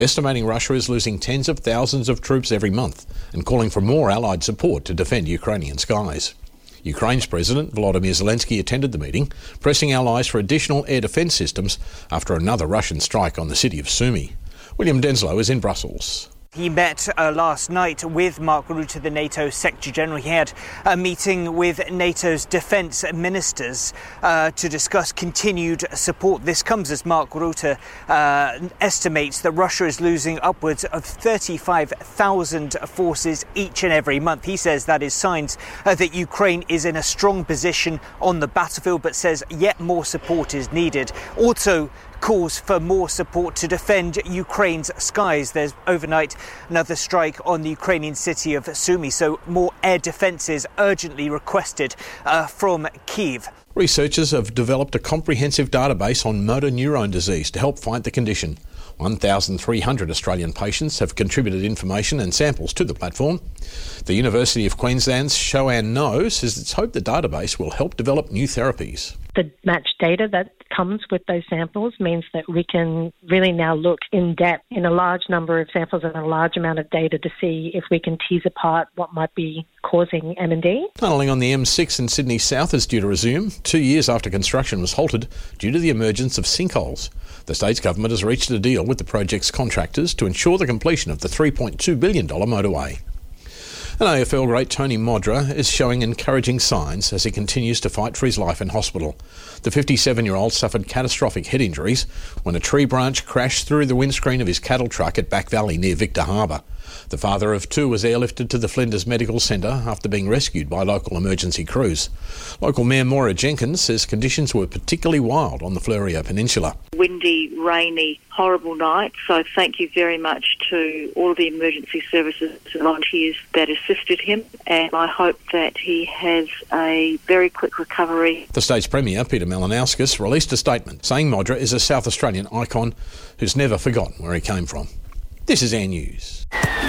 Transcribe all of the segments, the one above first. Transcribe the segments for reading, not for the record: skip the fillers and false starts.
estimating Russia is losing tens of thousands of troops every month and calling for more Allied support to defend Ukrainian skies. Ukraine's President Volodymyr Zelensky attended the meeting, pressing allies for additional air defence systems after another Russian strike on the city of Sumy. William Denslow is in Brussels. He met last night with Mark Rutte, the NATO Secretary-General. He had a meeting with NATO's defence ministers to discuss continued support. This comes as Mark Rutte estimates that Russia is losing upwards of 35,000 forces each and every month. He says that is signs that Ukraine is in a strong position on the battlefield, but says yet more support is needed. Also, calls for more support to defend Ukraine's skies. There's overnight another strike on the Ukrainian city of Sumy, so more air defences urgently requested from Kyiv. Researchers have developed a comprehensive database on motor neurone disease to help fight the condition. 1,300 Australian patients have contributed information and samples to the platform. The University of Queensland's Shoan No says it's hoped the database will help develop new therapies. The matched data that comes with those samples means that we can really now look in depth in a large number of samples and a large amount of data to see if we can tease apart what might be causing MND. Tunnelling on the M6 in Sydney South is due to resume 2 years after construction was halted due to the emergence of sinkholes. The state's government has reached a deal with the project's contractors to ensure the completion of the $3.2 billion motorway. And AFL great Tony Modra is showing encouraging signs as he continues to fight for his life in hospital. The 57-year-old suffered catastrophic head injuries when a tree branch crashed through the windscreen of his cattle truck at Back Valley near Victor Harbour. The father of two was airlifted to the Flinders Medical Centre after being rescued by local emergency crews. Local Mayor Maura Jenkins says conditions were particularly wild on the Fleurieu Peninsula. Windy, rainy, horrible night, so thank you very much to all of the emergency services and volunteers that assisted him, and I hope that he has a very quick recovery. The state's Premier, Peter Malinauskas, released a statement saying Modra is a South Australian icon who's never forgotten where he came from. This is Air News.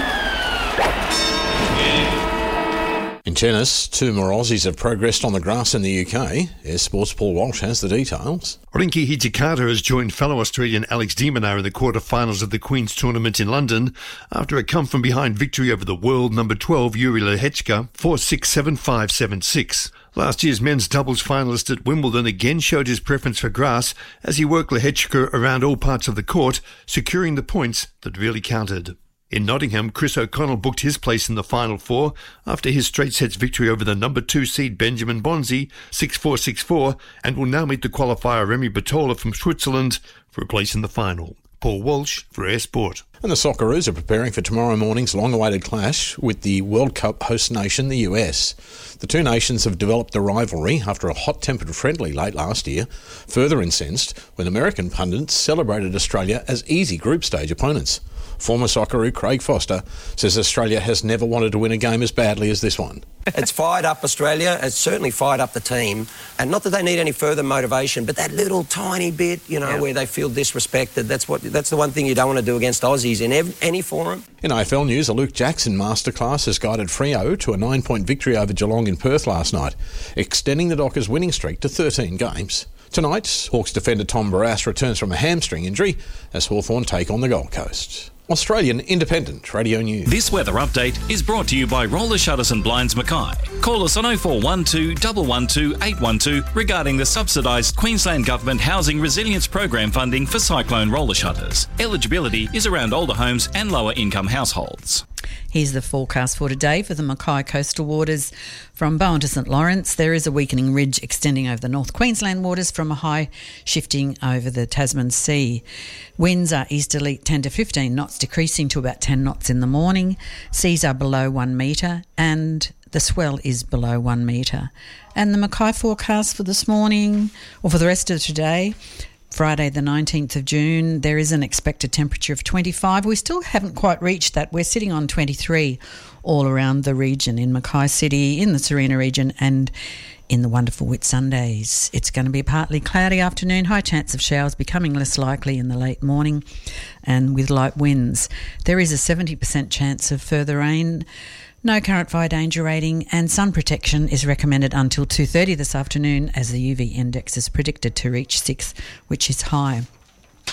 In tennis, two more Aussies have progressed on the grass in the UK. Air Sports' Paul Walsh has the details. Rinky Hijikata has joined fellow Australian Alex de Minaur in the quarter-finals of the Queen's Tournament in London after a come-from-behind victory over the world number 12 Yuri Lehechka 4-6, 7-5, 7-6. Last year's men's doubles finalist at Wimbledon again showed his preference for grass as he worked Lehechka around all parts of the court, securing the points that really counted. In Nottingham, Chris O'Connell booked his place in the Final Four after his straight sets victory over the number 2 seed Benjamin Bonzi, 6-4, 6-4, and will now meet the qualifier Remy Batola from Switzerland for a place in the final. Paul Walsh for Air Sport. And the Socceroos are preparing for tomorrow morning's long-awaited clash with the World Cup host nation, the US. The two nations have developed a rivalry after a hot-tempered friendly late last year, further incensed when American pundits celebrated Australia as easy group stage opponents. Former Socceroo Craig Foster says Australia has never wanted to win a game as badly as this one. It's fired up Australia. It's certainly fired up the team. And not that they need any further motivation, but that little tiny bit, where they feel disrespected, that's the one thing you don't want to do against Aussies in any forum. In AFL news, a Luke Jackson masterclass has guided Freo to a 9-point victory over Geelong in Perth last night, extending the Dockers' winning streak to 13 games. Tonight, Hawks defender Tom Barrass returns from a hamstring injury as Hawthorn take on the Gold Coast. Australian Independent Radio News. This weather update is brought to you by Roller Shutters and Blinds Mackay. Call us on 0412 112 812 regarding the subsidised Queensland Government Housing Resilience Program funding for cyclone roller shutters. Eligibility is around older homes and lower income households. Here's the forecast for today for the Mackay coastal waters. From Bowen to St Lawrence, there is a weakening ridge extending over the North Queensland waters from a high shifting over the Tasman Sea. Winds are easterly 10 to 15 knots, decreasing to about 10 knots in the morning. Seas are below 1 metre and the swell is below 1 metre. And the Mackay forecast for this morning, or for the rest of today, Friday the 19th of June, there is an expected temperature of 25. We still haven't quite reached that. We're sitting on 23 all around the region, in Mackay City, in the Sarina region and in the wonderful Whitsundays. It's going to be a partly cloudy afternoon, high chance of showers becoming less likely in the late morning and with light winds. There is a 70% chance of further rain. No current fire danger rating, and sun protection is recommended until 2:30 this afternoon as the UV index is predicted to reach 6, which is high.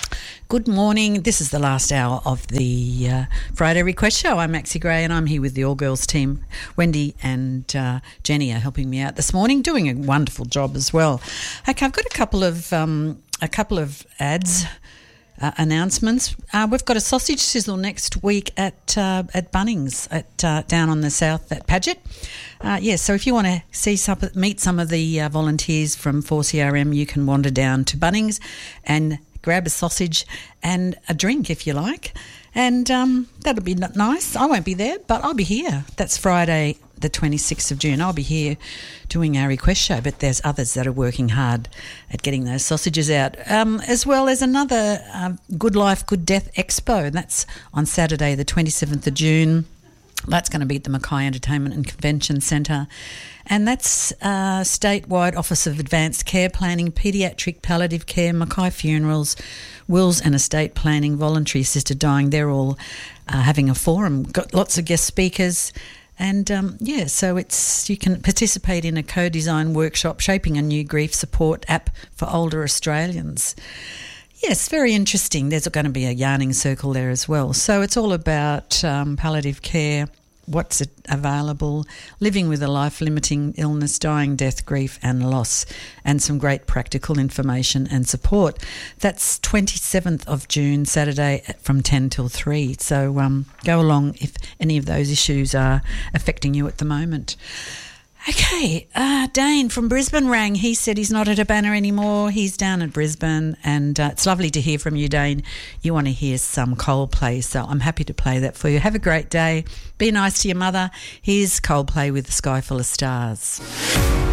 Good morning. This is the last hour of the Friday Request Show. I'm Maxie Gray and I'm here with the All Girls team. Wendy and Jenny are helping me out this morning, doing a wonderful job as well. Okay, I've got a couple of ads. Announcements. We've got a sausage sizzle next week at Bunnings down on the south at Paget. So if you want to meet some of the volunteers from 4CRM, you can wander down to Bunnings and grab a sausage and a drink if you like. And that'll be nice. I won't be there, but I'll be here. That's Friday the 26th of June. I'll be here doing our request show, but there's others that are working hard at getting those sausages out, as well as another Good Life, Good Death Expo. That's on Saturday the 27th of June. That's going to be at the Mackay Entertainment and Convention Centre. And that's statewide Office of Advanced Care Planning, Paediatric Palliative Care, Mackay Funerals, Wills and Estate Planning, Voluntary Assisted Dying. They're all having a forum. Got lots of guest speakers. And, so you can participate in a co-design workshop, Shaping a New Grief Support App for Older Australians. Yes, very interesting. There's going to be a yarning circle there as well. So it's all about palliative care, what's available, living with a life-limiting illness, dying, death, grief and loss, and some great practical information and support. That's 27th of June, Saturday from 10 till 3. So go along if any of those issues are affecting you at the moment. Okay, Dane from Brisbane rang. He said he's not at a banner anymore. He's down at Brisbane, and it's lovely to hear from you, Dane. You want to hear some Coldplay, so I'm happy to play that for you. Have a great day. Be nice to your mother. Here's Coldplay with The Sky Full of Stars.